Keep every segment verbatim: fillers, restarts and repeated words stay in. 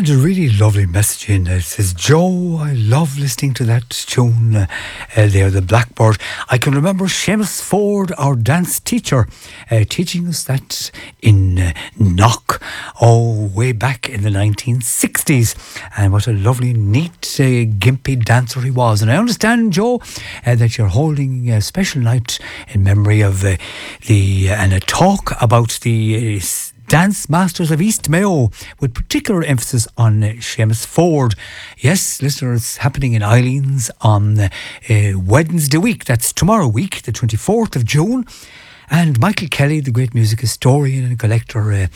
And a really lovely message in there. It says, Joe, I love listening to that tune uh, uh, there, the Blackbird. I can remember Seamus Ford, our dance teacher, uh, teaching us that in uh, Knock, oh, way back in the nineteen sixties. And what a lovely, neat, uh, gimpy dancer he was. And I understand, Joe, uh, that you're holding a special night in memory of uh, the, uh, and a talk about the uh, Dance Masters of East Mayo, with particular emphasis on uh, Seamus Ford. Yes, listeners, it's happening in Eileen's on uh, uh, Wednesday week. That's tomorrow week, the twenty-fourth of June. And Michael Kelly, the great music historian and collector, uh,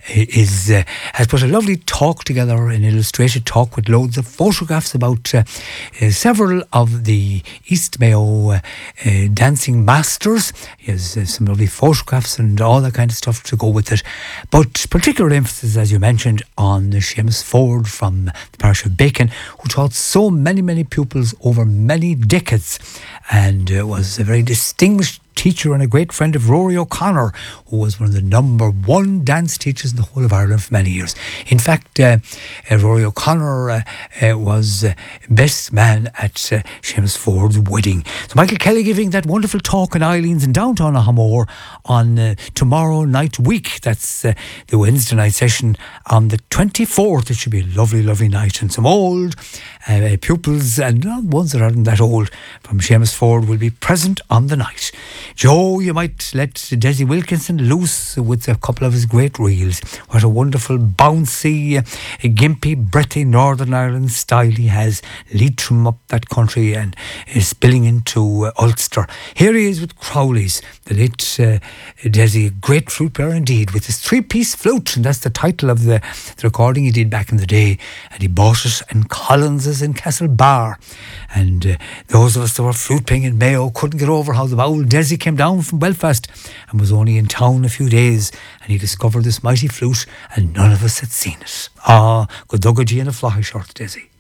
is uh, has put a lovely talk together, an illustrated talk with loads of photographs about uh, uh, several of the East Mayo uh, uh, dancing masters. He has uh, some lovely photographs and all that kind of stuff to go with it. But particular emphasis, as you mentioned, on Seamus Ford from the parish of Bacon, who taught so many, many pupils over many decades, and uh, was a very distinguished teacher and a great friend of Rory O'Connor, who was one of the number one dance teachers in the whole of Ireland for many years. In fact, uh, uh, Rory O'Connor uh, uh, was uh, best man at uh, Seamus Ford's wedding. So Michael Kelly giving that wonderful talk in Eileen's in downtown Ahamore on uh, tomorrow night week. That's uh, the Wednesday night session on the twenty-fourth. It should be a lovely, lovely night. And some old uh, pupils and uh, ones that aren't that old from Seamus Ford will be present on the night. Joe, you might let Desi Wilkinson loose with a couple of his great reels. What a wonderful, bouncy, uh, gimpy, breathy Northern Ireland style he has. Leitrim up that country and is spilling into uh, Ulster. Here he is with Crowley's, the late uh, Desi, great flute player indeed, with his three-piece flute, and that's the title of the, the recording he did back in the day. And he bought it in Collins's in Castlebar. And uh, those of us that were flute playing in Mayo couldn't get over how the old Desi came down from Belfast and was only in town a few days, and he discovered this mighty flute and none of us had seen it. Ah, good doggy and a fly short, Desi.